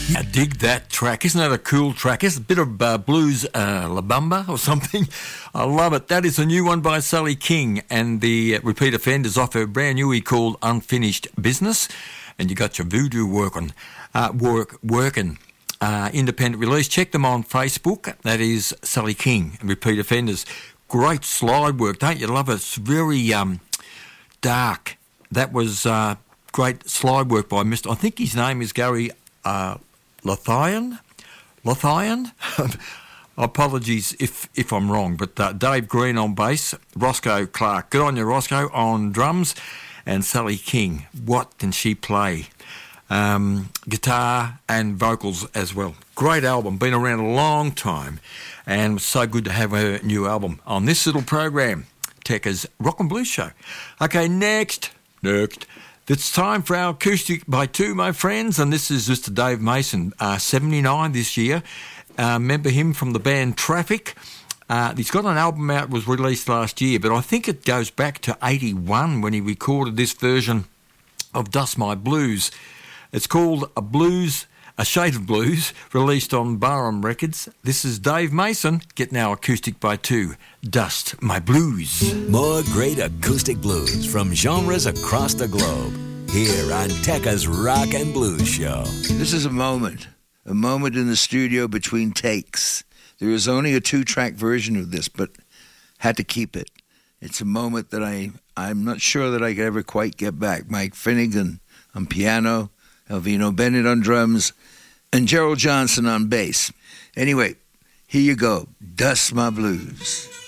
I dig that track. Isn't that a cool track? It's a bit of blues La Bamba or something. I love it. That is a new one by Sally King, and the repeat offenders off her brand new called Unfinished Business. And you got your voodoo working. Independent release. Check them on Facebook. That is Sally King, repeat offenders. Great slide work, don't you love it? It's very dark. That was great slide work by Mr. I think his name is Gary Lothian? Apologies if I'm wrong, but Dave Green on bass, Roscoe Clark. Good on you, Roscoe, on drums, and Sally King. What can she play? Guitar and vocals as well. Great album, been around a long time, and so good to have her new album on this little program, Tekka's Rock and Blues Show. Okay, next. It's time for our Acoustic by Two, my friends, and this is Mr. Dave Mason, 79 this year. Remember him from the band Traffic. He's got an album out, was released last year, but I think it goes back to 81 when he recorded this version of Dust My Blues. It's called A Shade of Blues, released on Barham Records. This is Dave Mason, getting our Acoustic by Two, Dust My Blues. More great acoustic blues from genres across the globe, here on Tekka's Rock and Blues Show. This is a moment in the studio between takes. There is only a 2-track version of this, but had to keep it. It's a moment that I'm not sure that I could ever quite get back. Mike Finnegan on piano, Alvino Bennett on drums, and Gerald Johnson on bass. Anyway, here you go, Dust My Blues.